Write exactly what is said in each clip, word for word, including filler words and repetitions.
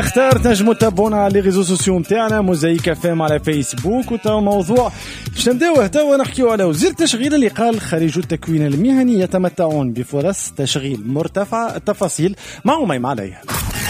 اختار تنجموا تابونا على لي ريزو سوسيو نتاعنا موزايك افام على فيسبوك. وتو موضوع باش نبداوه توا نحكيو على وزير التشغيل اللي قال خريجو التكوين المهني يتمتعون بفرص تشغيل مرتفعة. التفاصيل مع أميمة عليه.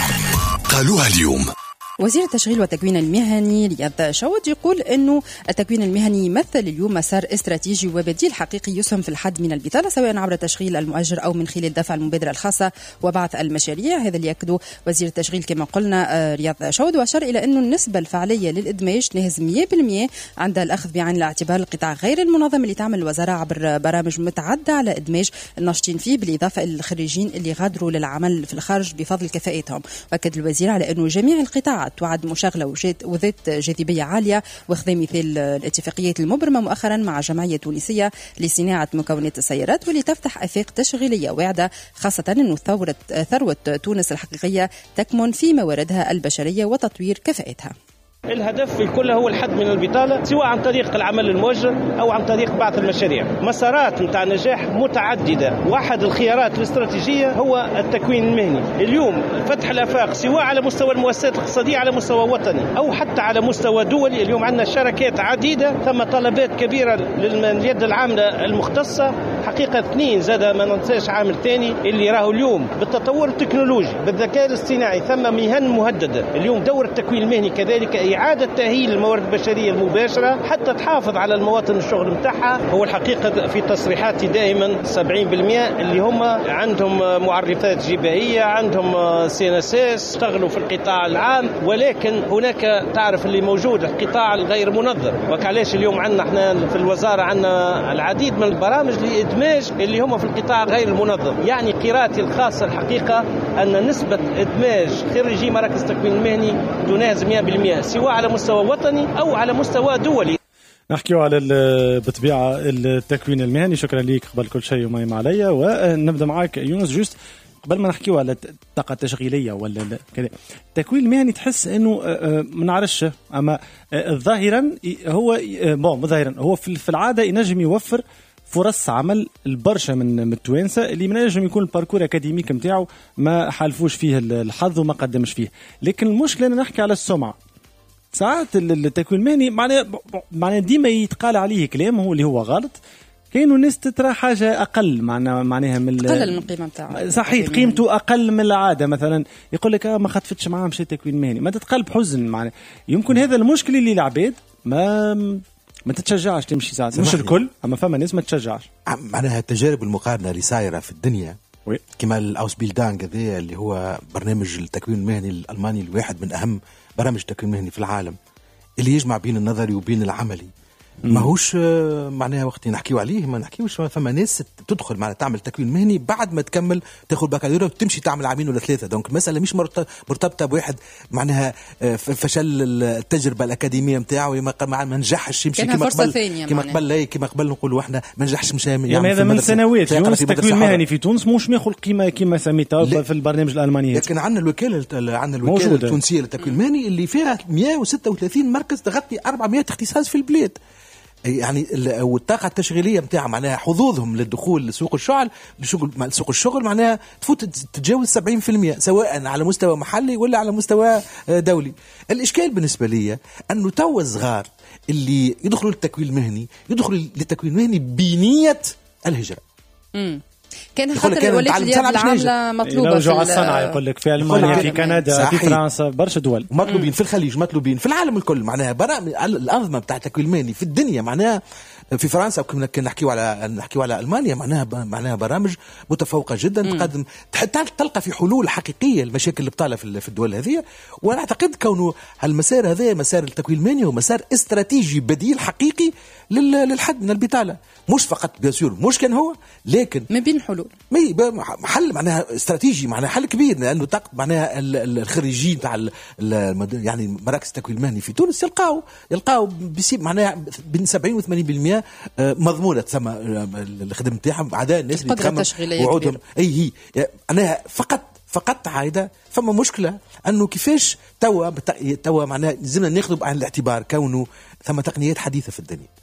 قالوها اليوم. وزير التشغيل والتكوين المهني رياض شاود يقول أنه التكوين المهني يمثل اليوم مسار استراتيجي وبديل حقيقي يسهم في الحد من البطالة سواء عبر تشغيل المؤجر أو من خلال دفع المبادرة الخاصة وبعث المشاريع. هذا اللي يأكده وزير التشغيل كما قلنا رياض شاود، وأشار إلى أنه النسبة الفعلية للإدماج تنهز مئة بالمئة عند الأخذ بعين الاعتبار القطاع غير المنظم اللي تعمل الوزارة عبر برامج متعددة على إدماج الناشطين فيه، بالإضافة إلى الخريجين اللي غادروا للعمل في الخارج بفضل كفاءتهم. وأكد الوزير على أنه جميع القطاعات تعد مشاغلة وذات جاذبية عالية، وخذ مثال الاتفاقية المبرمة مؤخرا مع جمعية تونسية لصناعة مكونات السيارات واللي تفتح آفاق تشغيلية واعدة، خاصة أنه ثورة ثروة تونس الحقيقية تكمن في مواردها البشرية وتطوير كفاءتها. الهدف في الكل هو الحد من البطالة سواء عن طريق العمل المؤجر أو عن طريق بعض المشاريع. مسارات متاع نجاح متعددة، واحد الخيارات الاستراتيجية هو التكوين المهني. اليوم فتح الآفاق سواء على مستوى المؤسسات الاقتصادية على مستوى وطني أو حتى على مستوى دولي. اليوم عندنا شركات عديدة، ثم طلبات كبيرة لليد العاملة المختصة. حقيقة اثنين زاد ما ننساش عامل ثاني اللي راهو اليوم بالتطور التكنولوجي بالذكاء الاصطناعي ثم مهن مهددة. اليوم دور التكوين المهني كذلك إعادة تأهيل الموارد البشرية المباشرة حتى تحافظ على المواطن الشغل متاعها. هو الحقيقة في تصريحاتي دائما سبعين بالمئة اللي هم عندهم معرفات جبهية، عندهم سي ان اس اس، اشتغلوا في القطاع العام، ولكن هناك تعرف اللي موجود القطاع الغير منظم. وكعلاش اليوم عندنا احنا في الوزارة عندنا العديد من البرامج لإدماج اللي هم في القطاع غير المنظم. يعني قراءتي الخاصة الحقيقة أن نسبة إدماج خريجي مراكز التكوين المهني تناهز مئة بالمئة سواء على مستوى وطني أو على مستوى دولي. نحكيو على بالطبيعة التكوين المهني. شكرا ليك قبل كل شيء ومايم عليا. ونبدأ معك يونس جوست قبل ما نحكيو على الطاقة التشغيلية ولا التكوين المهني. تحس إنه ما نعرفش أما ظاهرا هو بون ظاهرا هو في العادة ينجم يوفر فرص عمل البرشا من التوانسة اللي من ينجم يكون الباركور أكاديميك متاعه ما حالفوش فيه الحظ وما قدمش فيه. لكن المشكلة أنا نحكي على السمعة. ساعات التكوين المهني معناه معناه ديما يتقال عليه كلام هو اللي هو غلط. كاينوا ناس ترى حاجة أقل معناها معناها من أقل من القيمة متاعه. صحيح قيمته أقل من العادة. مثلا يقول لك آه ما خطفتش معاه مشي تكوين مهني، ما تتقلب حزن معناه. يمكن هذا المشكلة اللي العباد ما ما تتشجعش تمشي ساعات. مش الكل أما فما ناس ما تتشجعش. معناها التجارب المقارنة اللي صايرة في الدنيا وي. كما الأوسبيلدان كذا اللي هو برنامج التكوين المهني الألماني الواحد من أهم برامج التكوين المهني في العالم اللي يجمع بين النظري وبين العملي. ما هوش معناها وقت نحكيو عليه ما نحكيوش فما ناس تدخل معناها تعمل تكوين مهني بعد ما تكمل تاخذ بكالوريا وتمشي تعمل عامين ولا ثلاثه. دونك المساله مش مرتبطه بواحد معناها فشل التجربه الاكاديميه نتاعو ما نجحش يمشي كما قبل كما قبل كما قبل نقولوا احنا ما نجحش مش يعني هذا من سنوات. يونس التكوين المهني في تونس مش ماخذ قيمه كما سميتها في البرنامج الالماني. لكن عندنا الوكاله عندنا الوكاله التونسيه للتكوين المهني اللي فيها مئة وستة وثلاثين مركز تغطي أربعمئة اختصاص في البلاد. يعني والطاقة التشغيلية متاعها معناها حظوظهم للدخول لسوق الشغل لشغل سوق الشغل معناها تفوت تتجاوز سبعين بالمئة سواء على مستوى محلي ولا على مستوى دولي. الإشكال بالنسبة لي أنه تو الصغار اللي يدخلوا للتكوين المهني يدخلوا للتكوين المهني بنية الهجرة. امم كان خاطر ولات اليد العاملة مطلوبة في الصنعة. يقول لك في ألمانيا في كندا في فرنسا برشا دول مطلوبين مم. في الخليج مطلوبين في العالم الكل. معناها برامج الأنظمة بتاع التكوين المهني في الدنيا معناها في فرنسا كنا نحكيو على نحكيو على ألمانيا معناها معناها برامج متفوقة جدا مم. تقدم تلقى في حلول حقيقية المشاكل اللي بطالة في الدول هذه. وأنا أعتقد كونه هالمسار هذا مسار التكوين المهني هو مسار استراتيجي بديل حقيقي للحد من البطالة. مش فقط بيسير مش كان هو لكن ما بين حلول مي حل معناها استراتيجي معناها حل كبير لأنه تقد معناها الخريجين تاع يعني مراكز التكوين المهني في تونس يلقاو يلقاو بسيب معناها بين سبعين وثمانين بالمئة مضمونة ثم الخدمة تاعهم عدا الناس اللي تخمم وعودهم أي هي أنا فقط فقط عايدة. فما مشكلة أنه كيفاش توا توا معناها لازمنا ناخذ بعين الاعتبار كونه ثم تقنيات حديثة في الدنيا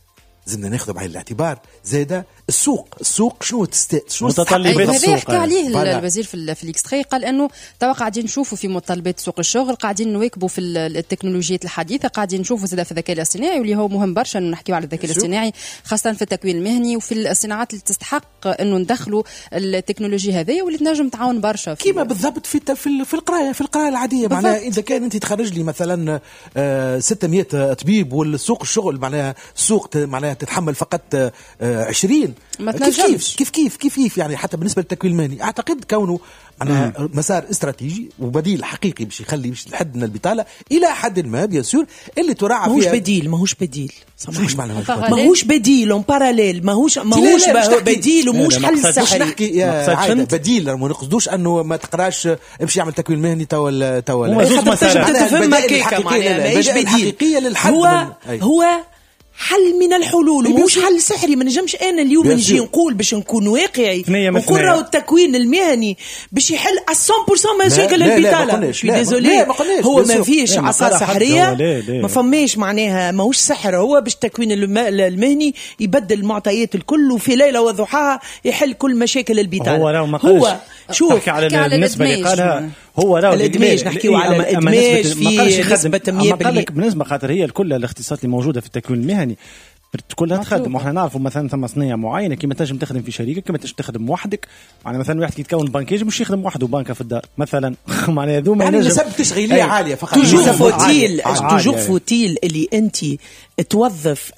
زدنا ناخذ بعين الاعتبار زاده السوق السوق شنو تست شنو متطلبات السوق. هذا يحكي عليه الوزير في في الاكستري، قال انه توا قاعدين نشوفوا في متطلبات سوق الشغل، قاعدين نواكبوا في التكنولوجيات الحديثه، قاعدين نشوفوا زاده في الذكاء الاصطناعي واللي هو مهم برشا انه نحكيوا على الذكاء الاصطناعي خاصه في التكوين المهني وفي الصناعات اللي تستحق انه ندخلوا التكنولوجيا هذه واللي تنجم تعاون برشا كيما بالضبط في في في القرايه في القرايه العاديه. معناها اذا كان انت تخرج لي مثلا ستمائة طبيب والسوق الشغل معناها السوق معناها تتحمل فقط عشرين، كيف كيف كيف كيف كيف كيف يعني حتى بالنسبه للتكوين المهني اعتقد كونه معناها مسار استراتيجي وبديل حقيقي باش يخلي باش الحد من البطاله الى حد ما بيان سور اللي تراعى فيها. ماهوش بديل ماهوش بديل مش معناها ماهوش بديل اون باراليل ماهوش ماهوش بديل ومش حل سحري. نحكي يا بديل ما نقصدوش انه ما تقراش امشي يعمل تكوين مهني تو تو تفهم كيكه معناها ماهيش بديل. هو هو حل من الحلول ومش حل سحري. ما نجمش انا اليوم نجي نقول باش نكون واقعي نقول راهو التكوين المهني باش يحل مية بالمية مشاكل البطاله. شوي ديزولي هو ما فيش عصا سحريه ما فماش معناها ماهوش سحر. هو باش التكوين المهني يبدل المعطيات الكل وفي ليله وضحاها يحل كل مشاكل البطاله. هو راهو ما قالش شوف على النسبه اللي قالها هو راهو الادماج نحكيو على الادماج في نسبه مية بالمية بالنسبه خاطر هي كل الاختصاصات اللي موجوده في التكوين المهني كلها تخدم. واحنا نعرفوا مثلا ثم صناعه معينه كيما تنجم تخدم في شركه كيما تنجم تخدم وحدك. يعني مثلا واحد كي يتكون بانكيج مش يخدم وحده بانكه في الدار مثلا معناها هذوما يعني نسبه تشغيليه عاليه فقط توجور فوتيل توجور فوتيل اللي انت توظف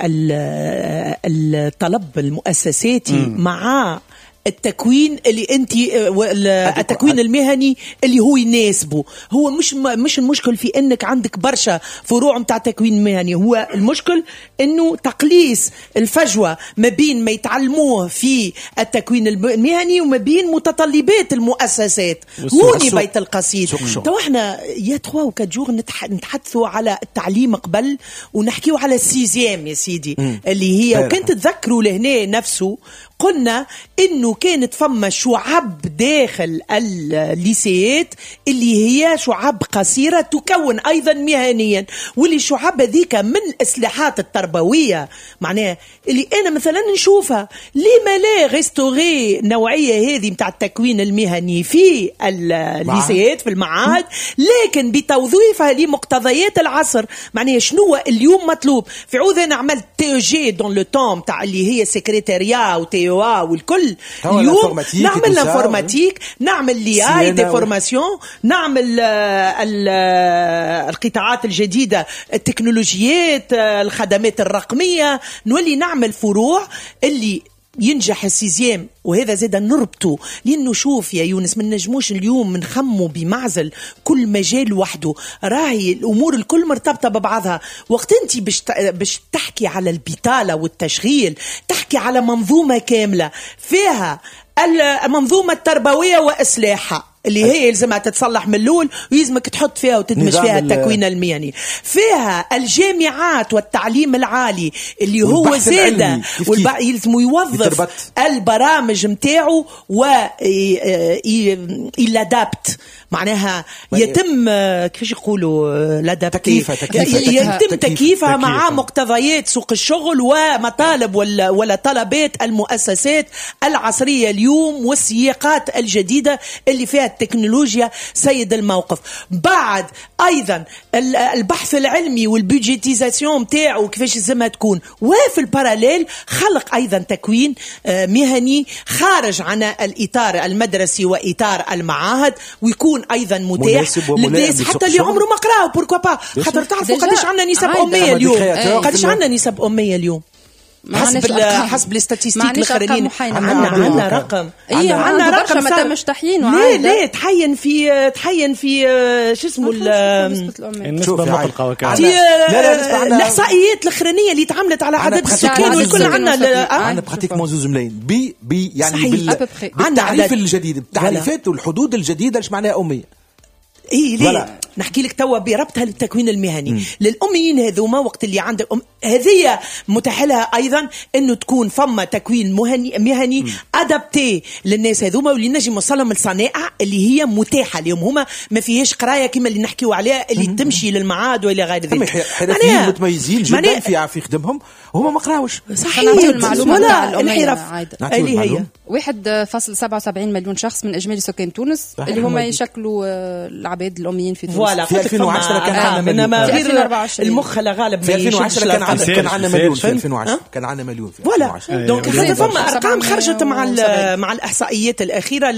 الطلب المؤسساتي مع التكوين اللي انت التكوين المهني اللي هو يناسبه. هو مش مش المشكل في انك عندك برشا فروع نتاع تكوين مهني. هو المشكل انه تقليص الفجوه ما بين ما يتعلموه في التكوين المهني وما بين متطلبات المؤسسات. هوني بيت القصيد. تو احنا يا تخوا وكجور نتحدثوا على التعليم قبل ونحكيوا على السيزيام يا سيدي م. اللي هي وكنت تذكروا لهنا نفسه قلنا انه كانت فما شعب داخل الليسيات اللي هي شعب قصيرة تكون ايضا مهنيا واللي شعب ذيك من الاصلاحات التربوية معناها اللي انا مثلا نشوفها لما لا غيستوري نوعية هذه متاع التكوين المهني في الليسيات في المعاهد لكن بتوظيفها لمقتضيات العصر. معناها شنو اليوم مطلوب في عوض انا عملت تي جي دون لو تام تاع اللي هي سكرتاريا وتي والكل اليوم نعمل الانفورماتيك نعمل لي اي دي فورماسيون نعمل القطاعات الجديدة التكنولوجيات الخدمات الرقمية نولي نعمل فروع اللي ينجح السيزيام. وهذا زاد نربطه لأنه شوف يا يونس من نجموش اليوم منخمو بمعزل كل مجال وحده. راهي الأمور الكل مرتبطة ببعضها. وقت انت باش تحكي على البطالة والتشغيل تحكي على منظومة كاملة فيها المنظومة التربوية وإصلاحها اللي هي يلزمها تتصلح من الأول ويلزمك تحط فيها وتدمج فيها التكوين المهني. فيها الجامعات والتعليم العالي اللي هو زادة يلزم يوظف البرامج متاعه ويلادابت معناها يتم كيفاش يقولوا لادابتي يتم تكييفها مع مقتضيات سوق الشغل ومطالب ولا ولا طلبات المؤسسات العصرية اليوم والسياقات الجديدة اللي فيها التكنولوجيا سيد الموقف. بعد ايضا البحث العلمي والبيجيتيزاسيون تاعو كيفاش لازمها تكون وفي الباراليل خلق ايضا تكوين مهني خارج عن الاطار المدرسي واطار المعاهد ويكون ايضا متاح للناس حتى اللي عمره ما قراوا بوركوا با خاطر تعرفوا قداش عندنا نسب اميه اليوم قداش عندنا نسب اميه اليوم حسب حسب الاستاتيستيك الاخرين عندنا عندنا رقم اي عندنا رقم ما تمش تحيين لا لا تحين في تحين في شو اسمه النسبه مطلقه الاحصائيات الاخرانيه اللي تعملت على عدد السكان والكل عندنا عندنا براتيكمون زوز ملايين بي بي يعني بالتعريف الجديد التعريفات والحدود الجديده ايش معناها اميه. ايه ليه نحكي لك توا بربطها للتكوين المهني م. للأميين هذوما وقت اللي عندك أم... هذه متاح لها ايضا انه تكون فما تكوين مهني مهني ادابتي للناس هذوما، واللي نجم يوصلهم الصنائع اللي هي متاحه اليوم. هما ما فيهاش قرايه كما اللي نحكيو عليها اللي تمشي للمعاد والى غير ذلك. حرفيين متميزين جدا في في خدمهم وهما ما قراوش. صحيح. المعلومه تاع الانحراف اللي هي واحد فاصلة سبعة وسبعين مليون شخص من اجمالي سكان تونس اللي هما يشكلوا العباد الاميين في تونس. فوالا في ألفين وعشرة كان عندنا ما غير المخ لا غالب. في ألفين وعشرة كان عندنا كان عندنا مليون في ألفين وعشرة كان عندنا مليون في فوالا. دونك هذا فما ارقام خرجت مع مع الاحصائيات الاخيره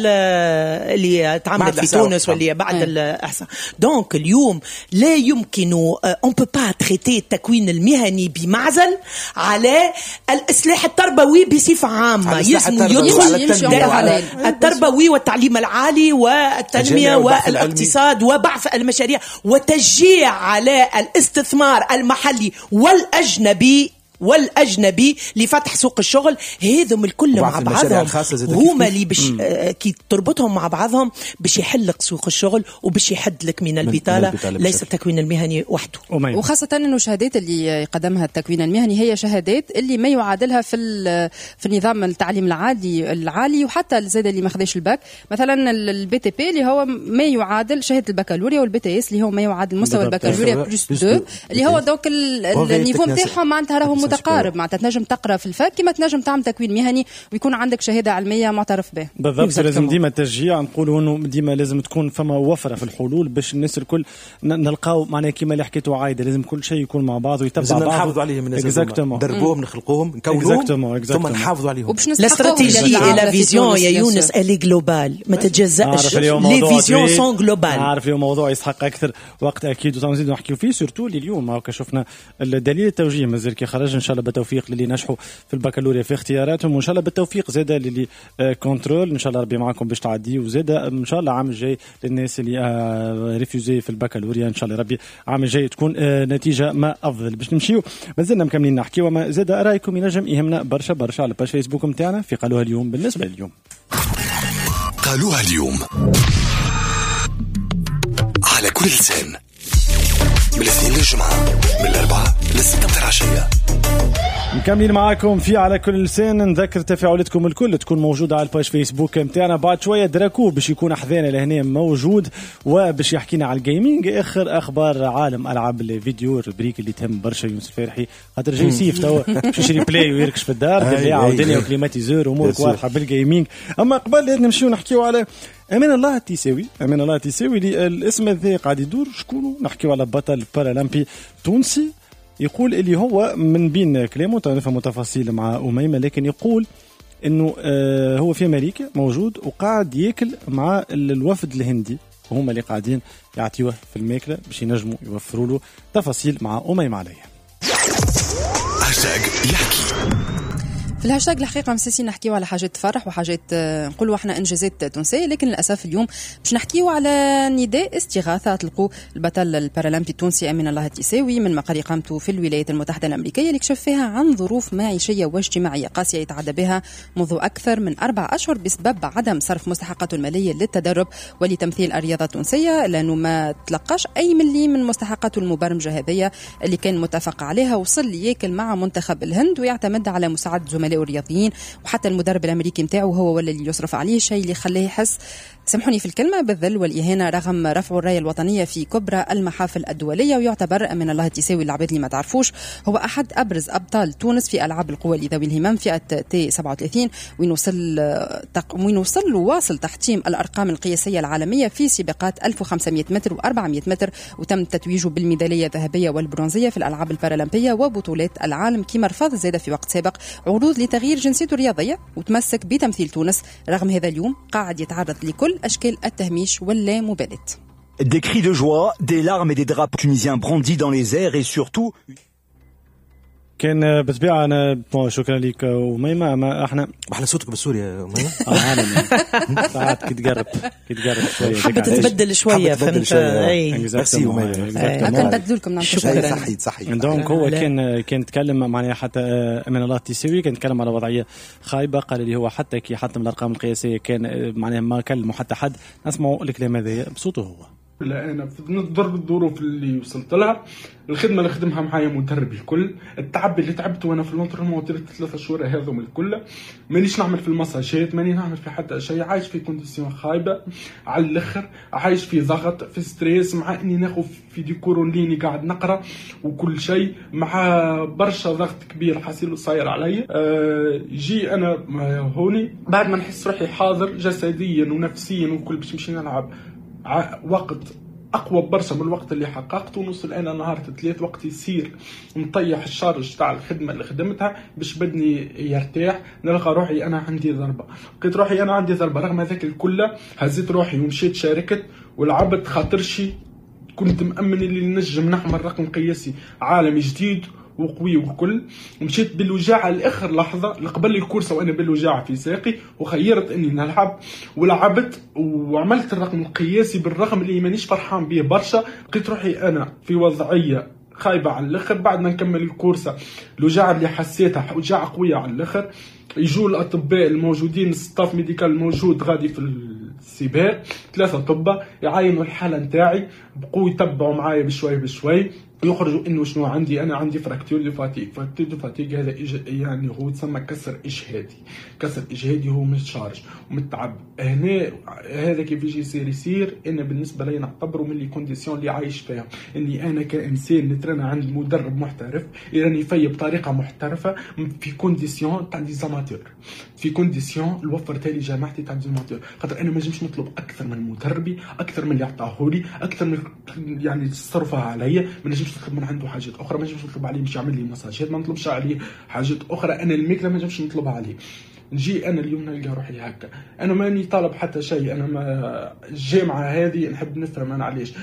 اللي تعملت في تونس واللي بعد الاحصاء. دونك اليوم لا يمكن اون بو با تريتي التكوين المهني بمعزل على الاصلاح التربوي بصفه عامه. يسمو يدخل التربوي والتعليم العالي والتنميه والاقتصاد وبعث المشاريع وتشجيع على الاستثمار المحلي والاجنبي والاجنبي لفتح سوق الشغل. هذم الكل مع بعضهم هما اللي باش آه كي تربطهم مع بعضهم باش يحلق سوق الشغل وباش يحد لك من البطاله، ليس التكوين المهني وحده. وخاصه انه الشهادات اللي يقدمها التكوين المهني هي شهادات اللي ما يعادلها في في النظام التعليم العادي العالي وحتى زاد اللي ما خذاش الباك. مثلا البي تي بي اللي هو ما يعادل شهاده البكالوريا، والبي تي اس اللي هو ما يعادل مستوى البكالوريا بلس اثنين اللي هو دوك النيفو نتاعهم معناتها راهم متقارب. معناتها تنجم تقرا في الفاك كما تنجم تعمل تكوين مهني ويكون عندك شهاده علميه معترف به. بالضبط. لازم ديما تشجيع، نقولوا انه ديما لازم تكون فما وفره في الحلول باش الناس الكل نلقاو معناها كيما اللي حكيتوا عايده. لازم كل شيء يكون مع بعض ويتبع بعض. لازم نحافظوا عليهم الناس، ندربوهم نخلقوهم نكونوهم ثم نحافظوا عليهم. الاستراتيجيه لا فيزيون يا يونس الي جلوبال ما تتجزاش. لي فيزيون سون جلوبال. عارف اليوم موضوع يسحق اكثر وقت اكيد ونزيدوا نحكيو فيه سورتو اليوم. هاكا شفنا الدليل التوجيه مازال كي خرج ان شاء الله بالتوفيق للي نجحوا في البكالوريا في اختياراتهم، وان شاء الله بالتوفيق زاده للي كنترول ان شاء الله ربي معكم باش تعدي، وزاده ان شاء الله عام الجاي للناس اللي ريفوزي في البكالوريا ان شاء الله ربي عام الجاي تكون نتيجه ما افضل. باش نمشيو مازلنا مكملين نحكيو، وما زاده رايكم ينجم يهمنا برشا برشا على باج فيسبوك نتاعنا في قالوها اليوم. بالنسبه لليوم قالوها اليوم على كل لسان من الاثنين للجمعة من الأربعة للستة متاع العشية. مكملين معاكم في على كل لسان. نذكر تفاعلاتكم الكل تكون موجودة على الباج فيسبوك متاعنا. بعد شوية دراكو باش يكون أحذانا لهنا موجود وباش يحكينا على الجيمنج، آخر أخبار عالم ألعاب الفيديو، الربريك اللي تهم برشا يونس الفارحي خاطر جاي سيف توا باش يشري بلاي ويركش في الدار بالله ودنيا وكليماتيزور وأمورك واضحة بالجيمنج. أما قبل نمشيو نحكيو على أمان الله التيساوي. أمان الله التيساوي اللي الاسم هذا قاعد يدور شكونه، نحكيو على بطل بارالمبي تونسي يقول اللي هو من بين كلامه نفهم تفاصيل مع أميمة، لكن يقول انه آه هو في امريكا موجود وقاعد ياكل مع الوفد الهندي وهم اللي قاعدين يعطيوه في الماكله باش ينجموا يوفروا له. تفاصيل مع أميمة عليا. هاشتاج يحكي. في الهاشتاج الحقيقة مسيسين نحكيو على حاجات تفرح وحاجات نقولوا احنا انجازات تونسية، لكن للأسف اليوم باش نحكيو على نداء استغاثة أطلقوا البطل البارالمبي التونسي أمان الله التيساوي من مقر إقامته في الولايات المتحدة الأمريكية، اللي كشف فيها عن ظروف معيشية واجتماعية قاسية يتعدى بها منذ أكثر من أربع أشهر بسبب عدم صرف مستحقاته المالية للتدرب ولتمثيل الرياضة التونسية، لأنه ما تلقاش أي ملي من مستحقاته المبرمجة هذية اللي كان متفق عليها. وصل لياكل مع منتخب الهند ويعتمد على مساعدة زملاء الرياضيين وحتى المدرب الامريكي نتاعو هو ولا اللي يصرف عليه، شيء اللي خلاه يحس سامحوني في الكلمه بالذل والاهانه رغم رفع الرايه الوطنيه في كبرى المحافل الدوليه. ويعتبر أمان الله التيساوي العباد اللي ما تعرفوش هو احد ابرز ابطال تونس في العاب القوى لذوي الهمم فئه تي سبعة وثلاثين، وين وصل وين وصل وواصل تحطيم الارقام القياسيه العالميه في سباقات ألف وخمسمائة متر وأربعمائة متر، وتم تتويجه بالميداليه الذهبيه والبرونزيه في الالعاب البارالمبيه وبطولات العالم، كما رفض زاد في وقت سابق عروض لتغيير جنسيته الرياضيه وتمسك بتمثيل تونس. رغم هذا اليوم قاعد يتعرض لكل أشكال التهميش واللامبالاة. Des cris de joie, des larmes et des drapeaux tunisiens brandis dans les airs et surtout كان بالطبيعة أنا شكرا لك أميمة. أما إحنا أحلى صوتك بالسوري يا أميمة. آه ساعات كي تقرب كي تقرب شوية حبيت تبدل شوية فهمت. أي ميرسي أميمة. نبدلوا لكم نعم شكرا. صحيح صحيح. دونك هو كان كان تكلم معناها حتى أمان الله التيساوي كان تكلم على وضعية خايبة، قال لي هو حتى كي حتى من الأرقام القياسية كان معناها ما كلمه حتى حد. نسمعوا الكلام هذا بصوته هو. لا انا نضر بالظروف اللي وصلت لها، الخدمه اللي خدمها معايا مدرب الكل، التعب اللي تعبت وانا في لونترينمون طيلة ثلاثة شهور هذوم الكل، مانيش نعمل في المساجات، ماني نعمل في حتى شيء، عايش في كونديسيون خايبه على الاخر، عايش في ضغط في ستريس، مع اني ناخذ في ديكور اونلاين قاعد نقرا وكل شيء، مع برشا ضغط كبير حاسيل صاير علي. أه جي انا هوني بعد ما نحس روحي حاضر جسديا ونفسيا وكل باش نمشي نلعب وقت اقوى برشا من الوقت اللي حققته، نوصل انا نهار ثلاث وقت يصير نطيح الشارج تاع الخدمه اللي خدمتها باش بدني يرتاح، نلقى روحي انا عندي ضربه، لقيت روحي انا عندي ضربه، رغم هذاك الكل هزيت روحي ومشيت شاركت ولعبت خاطرشي كنت مأمن اللي نجم نحمل رقم قياسي عالمي جديد وقوي وكل، ومشيت بالوجاعه لاخر لحظه قبل الكورسه وانا بالوجاعه في ساقي، وخيرت اني نلعب ولعبت وعملت الرقم القياسي بالرغم اللي مانيش فرحان به برشا، لقيت روحي انا في وضعيه خايبه على الاخر. بعد ما نكمل الكورسه الوجاعه اللي حسيتها وجاعه قويه على الاخر، يجوا الاطباء الموجودين الستاف ميديكال الموجود غادي في السباق، ثلاثه اطباء يعاينوا الحاله نتاعي، بقوا يتبعوا معايا بشوي بشوي، يخرجوا انه شنو عندي، انا عندي فراكتور دو فاتيك. فراكتور دو فاتيك هذا يعني هو تسمى كسر اجهادي، كسر اجهادي هو متشارج ومتعب هنا، هذا كيف يجي يصير يصير انا بالنسبه لي نعتبره من لي كونديسيون اللي عايش فيها، اني انا كانسان نترنى عند مدرب محترف راني في بطريقه محترفه في كونديسيون تاع دي زاماتور، في كونديسيون اللي وفرتها لي جامعتي تاع دي زاماتور، خاطر انا ما نجمش نطلب اكثر من مدربي، اكثر من اللي عطاهولي، اكثر من يعني تصرفها عليا، ما نجمش نطلب من عنده حاجات اخرى، ما نجمش نطلب عليه مش يعمل لي مساجات، ما نطلبش عليه حاجات اخرى، انا الميكله ما نجمش نطلبها عليه. نجي انا اليوم نلقى روحي هكا، انا ماني طالب حتى شيء، انا ما الجامعه هذه نحب نفهم انا علاش.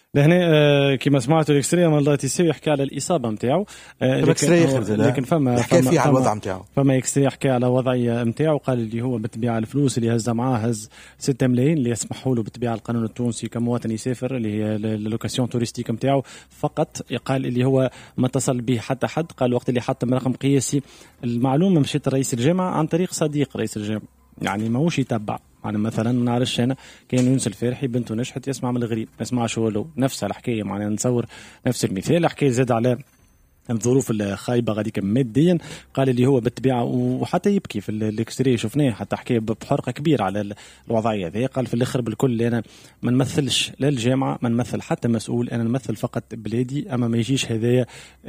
لهنا كما سمعتوا الاكستريم الله تيساوي يحكي على الاصابه نتاعو، لكن, لكن فما حكى فيه على الوضع نتاعو، فما اكستري حكى على وضعيه نتاعو، قال اللي هو بالطبيعه الفلوس اللي هزها معاه هز ستة ملايين اللي يسمحوا له بالطبيعه القانون التونسي كمواطن يسافر اللي هي اللوكاسيون توريستيك نتاعو فقط، قال اللي هو ما اتصل به حتى حد، قال وقت اللي حط رقم قياسي المعلومه مشيت رئيس الجامعه عن طريق صديق رئيس الجامعه، يعني ماهوش يتبع. يعني مثلا ما نعرفش انا كان يونس الفارحي بنته نجحت يسمع من الغريب ما يسمعش هو له، نفس الحكايه معناها نتصور نفس المثال، حكايه زاد على الظروف الخايبه غاديك ماديا، قال اللي هو بالطبيعه وحتى يبكي في الاكستري شفناه حتى حكى بحرقه كبيره على الوضعيه هذه، قال في الاخر بالكل انا ما نمثلش لا الجامعه ما نمثل حتى مسؤول، انا نمثل فقط بلادي، اما ما يجيش هذايا.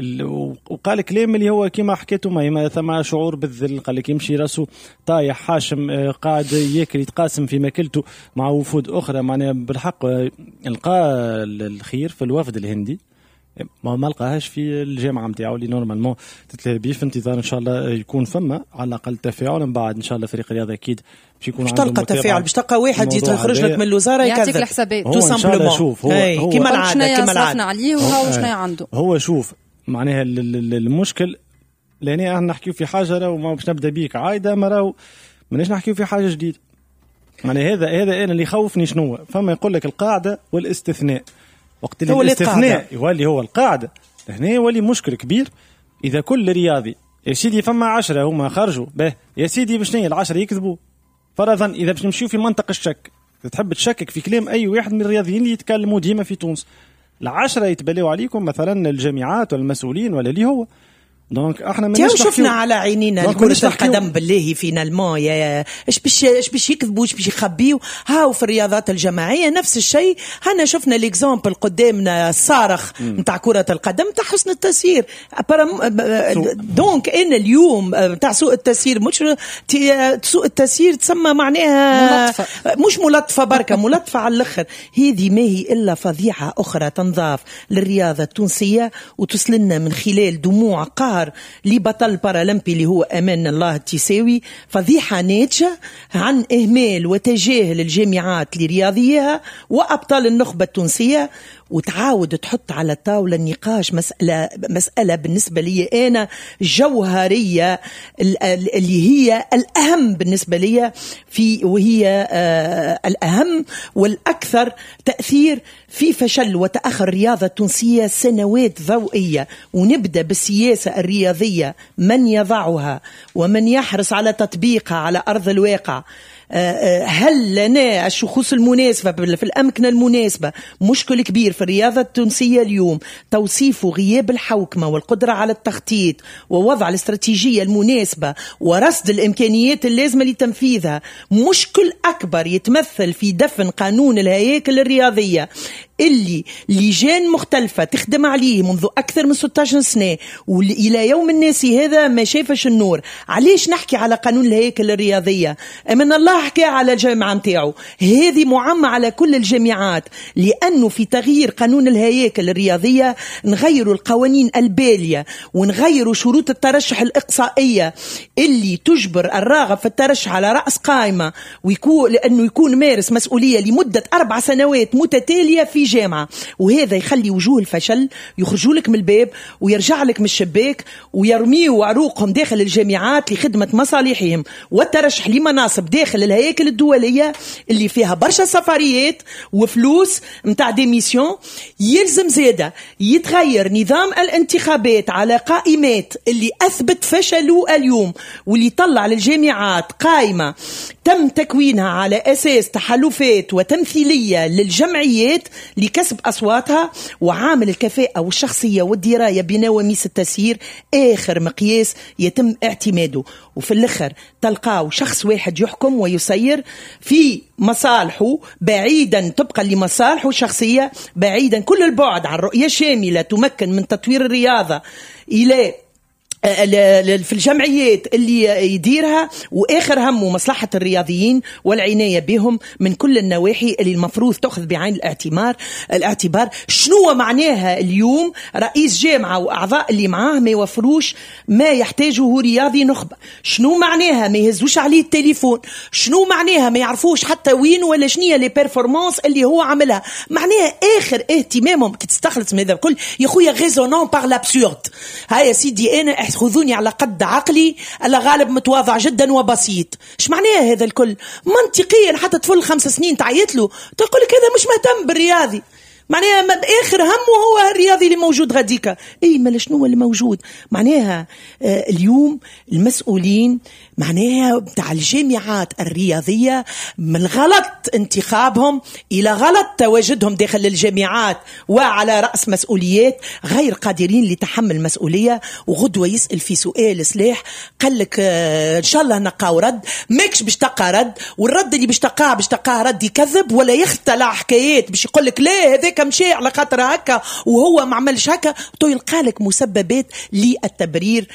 وقال كلام اللي هو كما حكيته ما ثم شعور بالذل، قال لك يمشي راسه طايح حاشم قاعد ياكل يتقاسم في ماكلته مع وفود اخرى، معناها بالحق لقى الخير في الوفد الهندي ما ما لقاهاش في الجامعه نتاعو اللي نورمالمون تتلاقي بيه، في انتظار ان شاء الله يكون فما على الاقل تفاعل، من بعد ان شاء الله فريق الرياضه اكيد باش يكون عنده تلقى تفاعل، باش تلقى واحد يخرج لك من الوزاره يعطيك الحسابات تو سامبلومون. شوف هو, هو كيما العاده كيما العاده عليه وهو شنو عنده، هو شوف معناها المشكل لاني احنا نحكيو في حاجه وما باش نبدا بيك عايده مراو ماناش نحكيو في حاجه جديده، معناها هذا هذا انا اللي يخوفني شنو فما يقول لك القاعده والاستثناء، وقت اللي الاستثناء يولي هو القاعدة هنا يولي مشكل كبير. إذا كل رياضي يا سيدي فما عشرة هما خرجوا به يا سيدي باش نية العشرة يكذبوا فرضا، إذا باش نمشيو في منطقة الشك تحب تشكك في كلام أي واحد من الرياضيين اللي يتكلموا ديما في تونس، العشرة يتبلوا عليكم مثلا الجامعات والمسؤولين ولا اللي هو دونك احنا ما شفنا على عينينا كرة القدم بالله فينا الماء يا ايش باش ايش باش يكذبوا ايش باش يخبيوا، هاو في الرياضات الجماعيه نفس الشيء، هنا شفنا ليكزامبل قدامنا الصارخ نتاع كرة القدم تاع حسن التسيير، دونك ان اليوم تاع سوء التسيير مش سوء التسيير تسمى معناها ملطفة. مش ملطفه بركه ملطفه على الاخر، هذه ما هي الا فضيحه اخرى تنضاف للرياضه التونسيه وتوصلنا من خلال دموع قهر لبطل بارالمبي اللي هو أمان الله التيساوي، فضيحة ناتجة عن إهمال وتجاهل الجامعات لرياضيها وأبطال النخبة التونسية، وتعاود تحط على الطاولة النقاش مسألة مسألة بالنسبة لي أنا جوهرية اللي هي الأهم بالنسبة لي في، وهي آه الأهم والأكثر تأثير في فشل وتأخر الرياضة التونسية سنوات ضوئية. ونبدأ بالسياسة الرياضية، من يضعها ومن يحرص على تطبيقها على أرض الواقع هل لنا الشخوص المناسبة في الأمكنة المناسبة مشكل كبير في الرياضة التونسية اليوم، توصيف غياب الحوكمة والقدرة على التخطيط ووضع الاستراتيجية المناسبة ورصد الإمكانيات اللازمة لتنفيذها. مشكل أكبر يتمثل في دفن قانون الهياكل الرياضية اللي لجان مختلفة تخدم عليه منذ أكثر من ستة عشر سنة وإلى يوم الناس هذا ما شافش النور. علاش نحكي على قانون الهياكل الرياضية؟ أمن الله حكى على الجامعة متاعه، هذه معمة على كل الجامعات، لأنه في تغيير قانون الهياكل الرياضية نغيروا القوانين البالية ونغيروا شروط الترشح الإقصائية اللي تجبر الراغب في الترشح على رأس قائمة ويكون لأنه يكون مارس مسؤولية لمدة أربع سنوات متتالية في جامعة، وهذا يخلي وجوه الفشل يخرجوا لك من الباب ويرجع لك من الشباك ويرميوا عروقهم داخل الجامعات لخدمة مصالحهم والترشح لمناصب داخل الهياكل الدولية اللي فيها برشا سفريات وفلوس متاع ديميسيون. يلزم زيادة يتغير نظام الانتخابات على قائمات اللي أثبت فشله اليوم، واللي طلع للجامعات قائمة تم تكوينها على أساس تحالفات وتمثيلية للجمعيات لكسب أصواتها، وعامل الكفاءة والشخصية والدراية بنواميس التسيير آخر مقياس يتم اعتماده. وفي الآخر تلقاو شخص واحد يحكم ويسير في مصالحه بعيدا طبقا لمصالحه الشخصية، بعيدا كل البعد عن رؤية شاملة تمكن من تطوير الرياضة إلى في الجمعيات اللي يديرها، وآخر همه مصلحة الرياضيين والعناية بهم من كل النواحي اللي المفروض تأخذ بعين الاعتبار الاعتبار شنو معناها اليوم رئيس جامعة وأعضاء اللي معاه ما يوفروش ما يحتاجه رياضي نخبة؟ شنو معناها ما يهزوش عليه التليفون؟ شنو معناها ما يعرفوش حتى وين ولا شنية لي بيرفورمانس اللي هو عملها؟ معناها آخر اهتمامهم كي تستخلص من هذا الكل يا خويا غيزونون بار لابسورد. هاي يا سيدي أنا خذوني على قد عقلي، ألا غالب متواضع جدا وبسيط. ايش معناها هذا الكل؟ منطقيا حتى طفل خمس سنين تعيط له تقول لك هذا مش مهتم بالرياضي، معناها بآخر همه هو الرياضي اللي موجود غاديكا. اي ما شنو اللي موجود؟ معناها آه اليوم المسؤولين معناها بتاع الجامعات الرياضية من غلط انتخابهم إلى غلط تواجدهم داخل الجامعات وعلى رأس مسؤوليات غير قادرين لتحمل مسؤولية. وغدوة يسأل في سؤال سلاح قال لك آه إن شاء الله نقاو رد، ماكش باش تقى رد، والرد اللي باش تقاه باش تقاه رد يكذب ولا يختلع حكايات باش يقول لك لا هذاك مشي على خاطر هكا وهو ما عملش هكا، تو يلقى لك مسببات للتبرير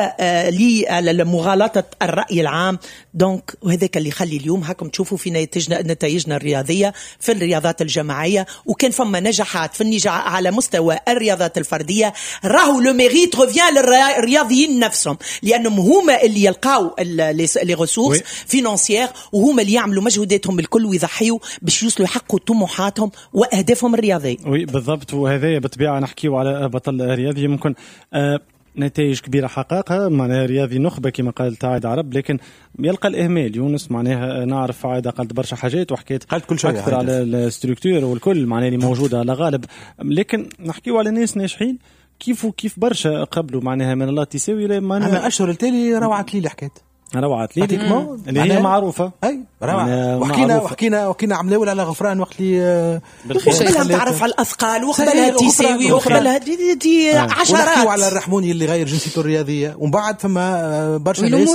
ولمغالطة الرأي العام. دونك وهذاك اللي يخلي اليوم هاكم تشوفوا في نتائجنا نتائجنا الرياضية في الرياضات الجماعية، وكان فما نجاحات في النجاح على مستوى الرياضات الفردية. راهو لو ميريت ريفيان للرياضيين نفسهم، لأنهم هما اللي يلقاو لي ريسورس فينانسيير وهما اللي يعملوا مجهوداتهم الكل ويضحيوا باش يوصلوا يحققوا طموحاتهم وأهدافهم الرياضية. وي بالضبط. وهذا بالطبيعة نحكيو على بطل رياضي ممكن آه نتائج كبيرة حققها، معناها رياضي نخبة كما قال عايد عرب، لكن يلقى الإهمال. يونس معناها نعرف عايد قالت برشا حاجات وحكيت قالت كل شيء أكثر على الستركتور والكل معناها اللي موجودة على غالب، لكن نحكيو على ناس ناجحين كيف وكيف برشا قبلوا معناها من الله تساوي. أنا أشهر التالي روعة لي حكيت روعة لي اللي هي معروفة. أي روعة. وحكينا وحكينا وحكينا عملاول على غفران وقت لي وقبلها تعرف على الأثقال وقبلها تساوي وقبلها دي, دي عشرات. ونحكيو على الرحموني اللي غير جنسيته الرياضية، ومن بعد فما برشا ناس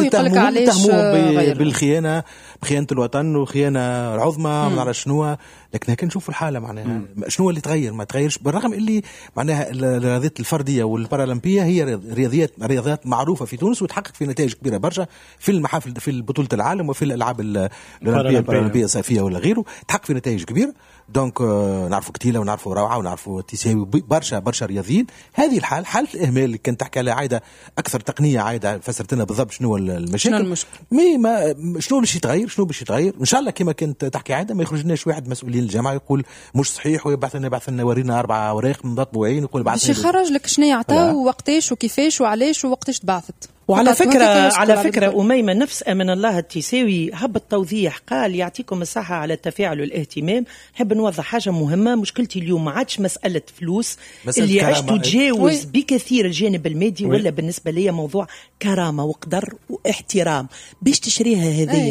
يتهموه بالخيانة، بخيانة الوطن وخيانة العظمى ما نعرف شنو. لكن هكا نشوفوا الحالة معناها شنو اللي تغير ما تغيرش، بالرغم اللي معناها الرياضيات الفردية والبارالمبية هي رياضيات رياضيات معروفة في تونس وتحقق في نتائج كبيرة برشا في المحافل في بطولة العالم وفي الألعاب الأولمبية البارالمبية الصيفية ولا غيره، تحقق في نتائج كبيرة. دونك نعرفوا كتيلة ونعرفوا روعة ونعرفوا تساوي برشا برشا رياضيين. هذه الحال حالة الإهمال اللي كانت تحكي عليها عايدة أكثر تقنية. عايدة فسرت لنا بالضبط شنو المشاكل، المشكلة مي ما شنو باش يتغير شنو باش يتغير إن شاء الله. كما كنت تحكي عايدة ما يخرجناش واحد مسؤولين الجامعة يقول مش صحيح ويبعث لنا يبعث لنا ورينا أربعة أوراق مطبوعين يقول بعث باش يخرج لك شنو يعطاو ووقتاش وكيفاش وعلاش ووقتاش تبعثت. وعلى فكرة على فكرة أميمة نفس أمن الله التساوي هب التوضيح قال يعطيكم الصحة على التفاعل والاهتمام. نحب نوضح حاجة مهمة، مشكلتي اليوم ما عادش مسألة فلوس اللي عشت تجاوز بكثير الجانب المادي، ولا بالنسبة لي موضوع كرامة وقدر واحترام باش تشريها هذه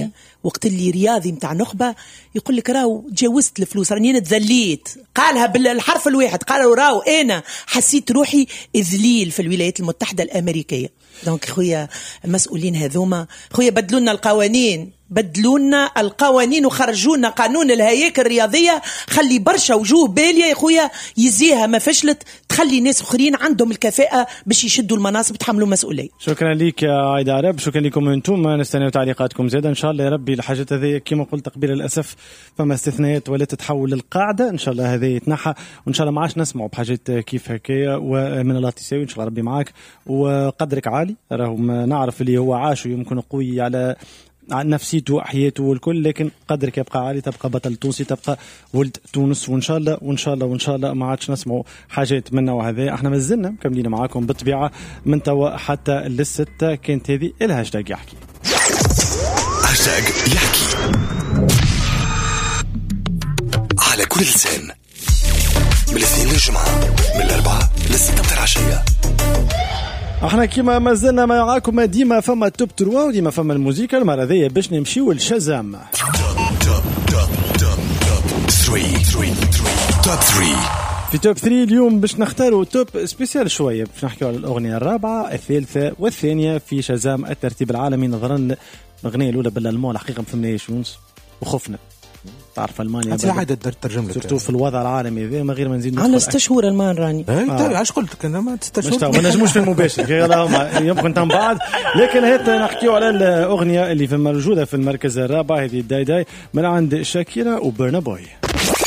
وقت اللي رياضي متاع نخبة يقول لك راو تجاوزت الفلوس راني انا تذليت، قالها بالحرف الواحد، قالوا راو انا حسيت روحي ذليل في الولايات المتحدة الامريكية. دونك خويا المسؤولين هذوما خويا بدلونا القوانين، بدلونا القوانين وخرجونا قانون الهياكل الرياضية، خلي برشا وجوه بالية يا خويا يزيها ما فشلت، تخلي ناس اخرين عندهم الكفاءة باش يشدوا المناصب يتحملوا مسؤولية. شكرا لك يا عايدة عرب، شكرا لكم انتم، نستناو تعليقاتكم زيادة ان شاء الله. يا ربي الحاجات هذه كما قلت قبل للاسف فما استثناءات ولا تتحول للقاعدة، ان شاء الله هذه يتنحى وان شاء الله ما عادش نسمعوا بحاجات كيف هكايا، ومن الله تساوي ان شاء الله ربي معاك وقدرك عالي. راهم نعرف اللي هو عاش ويمكن قوي على عن نفسيته وحياته والكل، لكن قدرك يبقى عالي، تبقى بطل تونسي، تبقى ولد تونس، وان شاء الله وان شاء الله وان شاء الله ما عادش نسمعوا حاجات من نوع هذا. احنا مازلنا مكملين معاكم بالطبيعه من توا حتى للستة. كانت هذه الهاشتاج يحكي. هاشتاج يحكي على كل لسان من الاثنين للجمعه من الاربعاء للستة بتاع العشيه. احنا كيما مازلنا معاكم ديما فما توب تروا وديما فما الموسيقى. المره ذي باش نمشيو لشازام في توب ثلاثة. اليوم باش نختاروا توب سبيسيال شويه، باش نحكيو على الاغنيه الرابعه الثالثه والثانيه في شازام الترتيب العالمي. نظرا الاغنيه الاولى بالالمان الحقيقه ما فهمناش يونس وخفنا، تعرف المانيا انت عاده ترجم لك سورتو في الوضع العالمي ذا، ما غير ما نزيد على ست شهور المان راني اي آه. علاش قلت لك انا ما ست شهور ما نجموش في المباشر يلا يمكن تم بعد. لكن هات نحكيو على الاغنيه اللي في موجوده في المركز الرابع، هذه داي داي من عند شاكيرا وبرنا بوي.